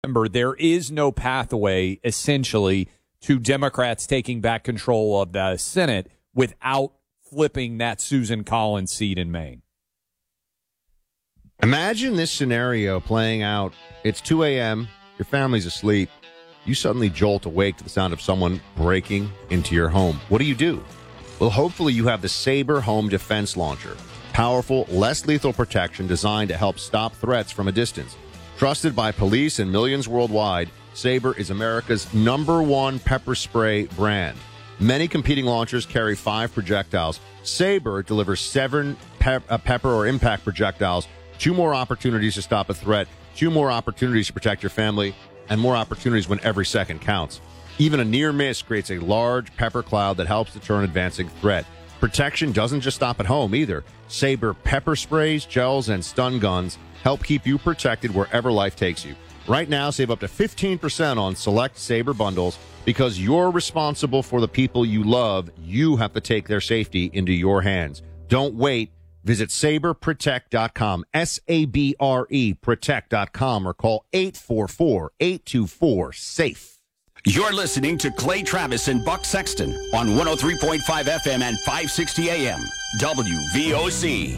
Remember, there is no pathway, essentially, to Democrats taking back control of the Senate without flipping that Susan Collins seat in Maine. Imagine this scenario playing out. It's 2 a.m., your family's asleep. You suddenly jolt awake to the sound of someone breaking into your home. What do? Well, hopefully you have the Sabre Home Defense Launcher. Powerful, less lethal protection designed to help stop threats from a distance. Trusted by police and millions worldwide, Sabre is America's #1 pepper spray brand. Many competing launchers carry 5 projectiles. Sabre delivers 7 pepper or impact projectiles, 2 more opportunities to stop a threat, 2 more opportunities to protect your family, and more opportunities when every second counts. Even a near miss creates a large pepper cloud that helps deter an advancing threat. Protection doesn't just stop at home either. Sabre pepper sprays, gels, and stun guns help keep you protected wherever life takes you. Right now, save up to 15% on select Sabre bundles. Because you're responsible for the people you love, you have to take their safety into your hands. Don't wait. Visit SabreProtect.com, S-A-B-R-E, protect.com, or call 844-824-SAFE. You're listening to Clay Travis and Buck Sexton on 103.5 FM and 560 AM, WVOC.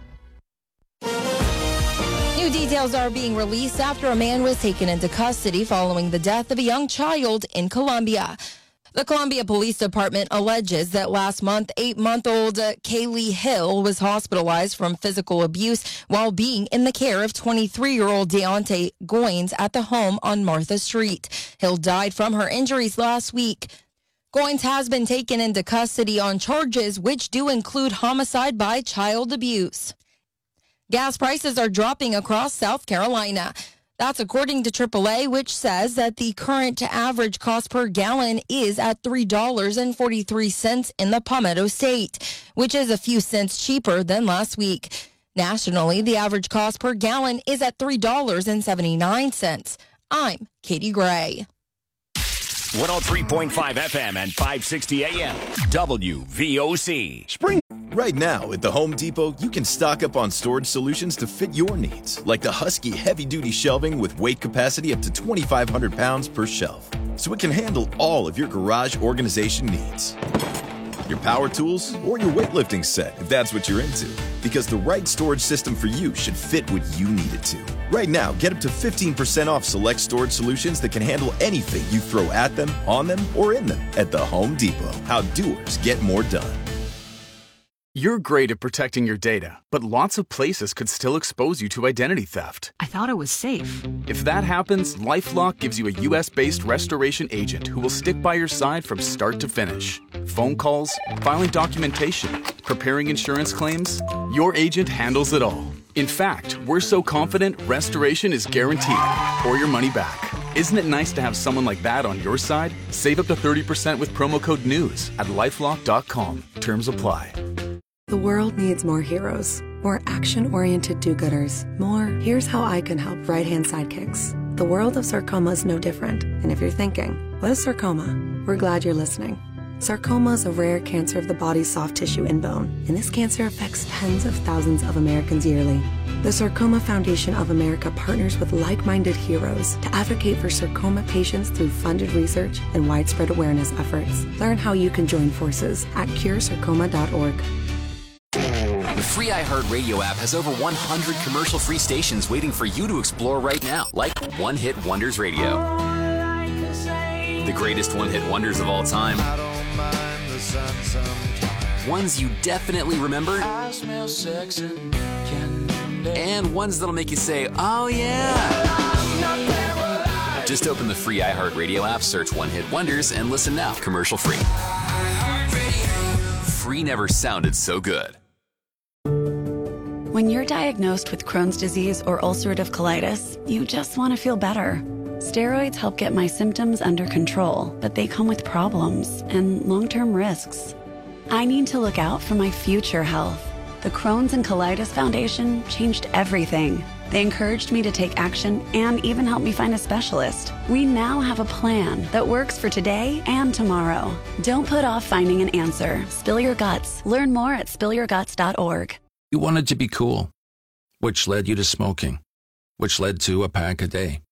New details are being released after a man was taken into custody following the death of a young child in Colombia. The Columbia Police Department alleges that last month, 8-month-old Kaylee Hill was hospitalized from physical abuse while being in the care of 23-year-old Deontay Goins at the home on Martha Street. Hill died from her injuries last week. Goins has been taken into custody on charges which do include homicide by child abuse. Gas prices are dropping across South Carolina. That's according to AAA, which says that the current average cost per gallon is at $3.43 in the Palmetto State, which is a few cents cheaper than last week. Nationally, the average cost per gallon is at $3.79. I'm Katie Gray. 103.5 FM and 560 AM, WVOC. Spring. Right now at the Home Depot, you can stock up on storage solutions to fit your needs, like the Husky heavy-duty shelving with weight capacity up to 2,500 pounds per shelf, so it can handle all of your garage organization needs. Your power tools, or your weightlifting set, if that's what you're into. Because the right storage system for you should fit what you need it to. Right now, get up to 15% off select storage solutions that can handle anything you throw at them, on them, or in them at the Home Depot. How doers get more done. You're great at protecting your data, but lots of places could still expose you to identity theft. I thought it was safe. If that happens, LifeLock gives you a U.S.-based restoration agent who will stick by your side from start to finish. Phone calls, filing documentation, preparing insurance claims, your agent handles it all. In fact, we're so confident restoration is guaranteed or your money back. Isn't it nice to have someone like that on your side? Save up to 30% with promo code NEWS at LifeLock.com. Terms apply. The world needs more heroes, more action-oriented do-gooders, more here's how I can help right-hand sidekicks. The world of sarcoma is no different, and if you're thinking, what is sarcoma? We're glad you're listening. Sarcoma is a rare cancer of the body's soft tissue and bone, and this cancer affects tens of thousands of Americans yearly. The Sarcoma Foundation of America partners with like-minded heroes to advocate for sarcoma patients through funded research and widespread awareness efforts. Learn how you can join forces at curesarcoma.org. The free iHeartRadio app has over 100 commercial-free stations waiting for you to explore right now, like One Hit Wonders Radio. The greatest one-hit wonders of all time. Ones you definitely remember. And ones that'll make you say, oh yeah. Just open the free iHeartRadio app, search One Hit Wonders, and listen now, commercial-free. Free never sounded so good. When you're diagnosed with Crohn's disease or ulcerative colitis, you just want to feel better. Steroids help get my symptoms under control, but they come with problems and long-term risks. I need to look out for my future health. The Crohn's and Colitis Foundation changed everything. They encouraged me to take action and even helped me find a specialist. We now have a plan that works for today and tomorrow. Don't put off finding an answer. Spill your guts. Learn more at spillyourguts.org. You wanted to be cool, which led you to smoking, which led to a pack a day.